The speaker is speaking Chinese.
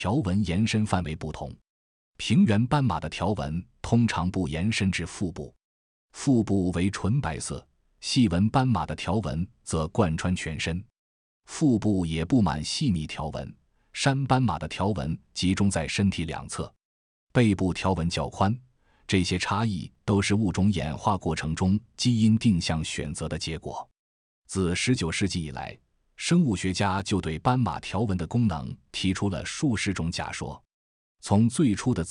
条纹延伸范围不同。平原斑马的条纹通常不延伸至腹部，腹部为纯白色，细纹斑马的条纹则贯穿全身。腹部也布满细密条纹，山斑马的条纹集中在身体两侧，背部条纹较宽。这些差异都是物种演化过程中基因定向选择的结果。自19世纪以来，生物学家就对斑马条纹的功能提出了数十种假说。从最初的